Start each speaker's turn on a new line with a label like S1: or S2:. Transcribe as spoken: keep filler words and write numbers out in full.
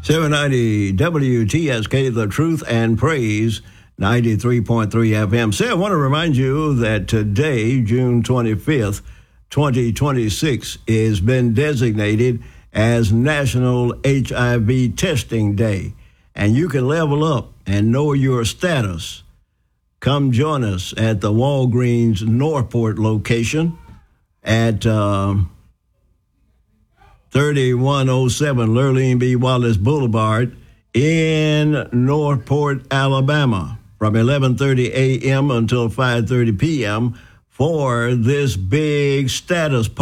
S1: seven ninety W T S K, The Truth and Praise, ninety-three point three F M. Say, I want to remind you that today, June twenty-fifth, twenty twenty-six, has been designated as National H I V Testing Day. And you can level up and know your status. Come join us at the Walgreens Northport location at um, thirty-one oh seven Lurleen B. Wallace Boulevard in Northport, Alabama, from eleven thirty a.m. until five thirty p.m. for this big status